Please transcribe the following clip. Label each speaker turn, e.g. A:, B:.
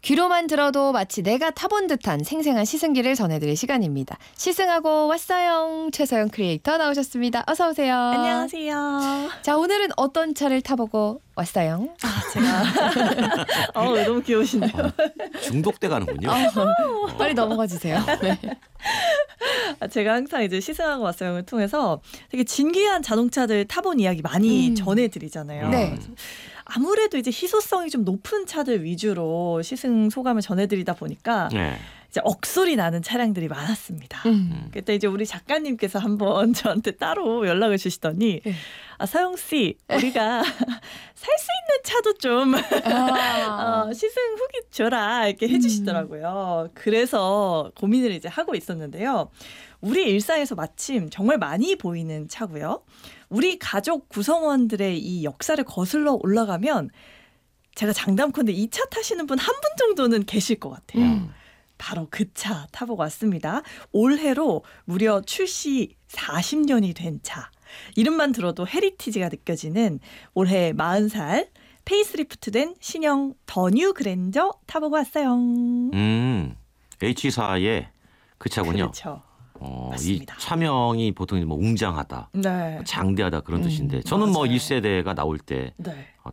A: 귀로만 들어도 마치 내가 타본 듯한 생생한 시승기를 전해드릴 시간입니다. 시승하고 왔어요. 최서영 크리에이터 나오셨습니다. 어서 오세요.
B: 안녕하세요.
A: 자, 오늘은 어떤 차를 타보고 왔어요?
B: 제가 너무 귀여우신데요.
C: 중독돼 가는군요.
A: 빨리 넘어가 주세요. 네.
B: 제가 항상 이제 시승하고 왔어요를 통해서 되게 진귀한 자동차들 타본 이야기 많이 전해드리잖아요.
A: 네.
B: 아무래도 이제 희소성이 좀 높은 차들 위주로 시승 소감을 전해드리다 보니까
C: 네.
B: 이제 억소리 나는 차량들이 많았습니다. 그때 이제 우리 작가님께서 한번 저한테 따로 연락을 주시더니 서영 씨, 우리가 살 수 있는 차도 좀 시승 후기 줘라 이렇게 해주시더라고요. 그래서 고민을 이제 하고 있었는데요. 우리 일상에서 마침 정말 많이 보이는 차고요. 우리 가족 구성원들의 이 역사를 거슬러 올라가면 제가 장담컨대 이 차 타시는 분 한 분 정도는 계실 것 같아요. 바로 그 차 타보고 왔습니다. 올해로 무려 출시 40년이 된 차. 이름만 들어도 헤리티지가 느껴지는 올해 40살 페이스리프트된 신형 더 뉴 그랜저 타보고 왔어요.
C: H4의 그 차군요.
B: 그렇죠.
C: 이
B: 맞습니다.
C: 차명이 보통 뭐 웅장하다,
B: 네.
C: 장대하다 그런 뜻인데 저는 뭐
B: 맞아요.
C: 1세대가 나올 때
B: 네.